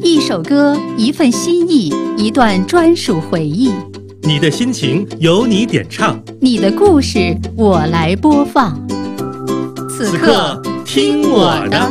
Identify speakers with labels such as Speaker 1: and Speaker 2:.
Speaker 1: 一首歌，一份心意，一段专属回忆。
Speaker 2: 你的心情由你点唱，
Speaker 1: 你的故事我来播放。此刻听我的。